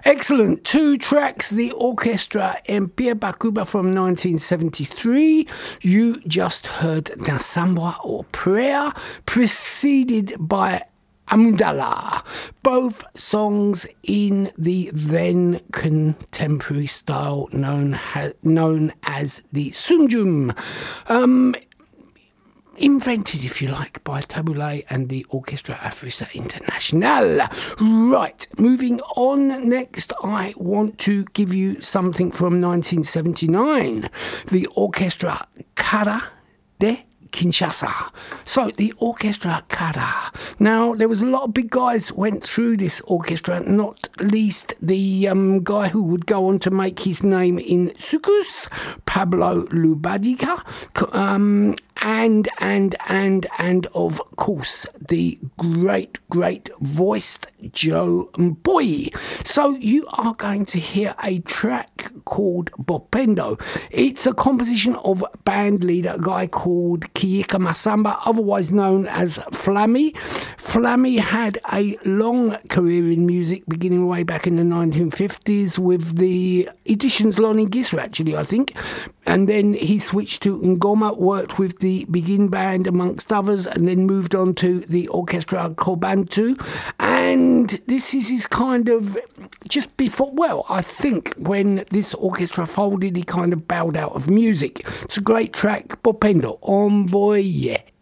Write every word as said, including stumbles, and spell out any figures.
Excellent. Two tracks, the orchestra in Pierre Bakuba from nineteen seventy-three. You just heard Dansamba or Prayer, preceded by Amundala. Both songs in the then contemporary style known, ha- known as the Sumjum. Um... Invented, if you like, by Tabule and the Orchestra Afrisa Internationale. Right, moving on. Next, I want to give you something from nineteen seventy-nine. The Orchestra Kara de Kinshasa. So the Orchestra Kara. Now, there was a lot of big guys went through this orchestra, not least the um, guy who would go on to make his name in Sukus, Pablo Lubadica, um, and, and, and, and of course, the great, great voiced Joe Mboyi. So you are going to hear a track called Bopendo. It's a composition of band leader, a guy called Kiyika Masamba, otherwise known as Flammy. Flammy had a long career in music, beginning way back in the nineteen fifties with the Editions Lonnie Gisra, actually, I think. And then he switched to Ngoma, worked with the Begin Band, amongst others, and then moved on to the Orchestra Kobantu. And this is his kind of, just before, well, I think when this orchestra folded, he kind of bowed out of music. It's a great track, Bopendo, Envoyé.